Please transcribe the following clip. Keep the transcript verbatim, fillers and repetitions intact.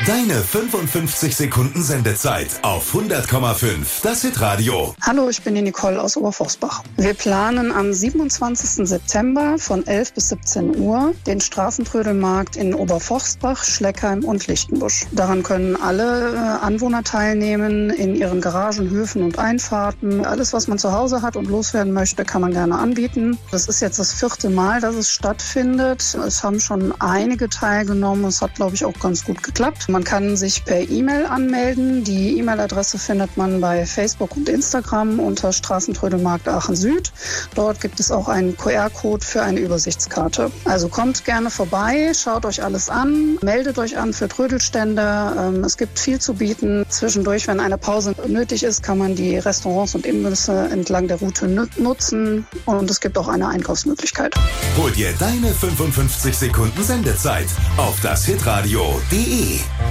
Deine fünfundfünfzig Sekunden Sendezeit auf hundert Komma fünf, das Hitradio. Hallo, ich bin die Nicole aus Oberforstbach. Wir planen am siebenundzwanzigsten September von elf bis siebzehn Uhr den Straßentrödelmarkt in Oberforstbach, Schleckheim und Lichtenbusch. Daran können alle Anwohner teilnehmen in ihren Garagen, Höfen und Einfahrten. Alles, was man zu Hause hat und loswerden möchte, kann man gerne anbieten. Das ist jetzt das vierte Mal, dass es stattfindet. Es haben schon einige teilgenommen. Es hat, glaube ich, auch ganz gut geklappt. Man kann sich per E-Mail anmelden. Die E-Mail-Adresse findet man bei Facebook und Instagram unter Straßentrödelmarkt Aachen Süd. Dort gibt es auch einen Q R-Code für eine Übersichtskarte. Also kommt gerne vorbei, schaut euch alles an, meldet euch an für Trödelstände. Es gibt viel zu bieten. Zwischendurch, wenn eine Pause nötig ist, kann man die Restaurants und Imbisse entlang der Route nutzen. Und es gibt auch eine Einkaufsmöglichkeit. Hol dir deine fünfundfünfzig Sekunden Sendezeit auf das hitradio punkt de.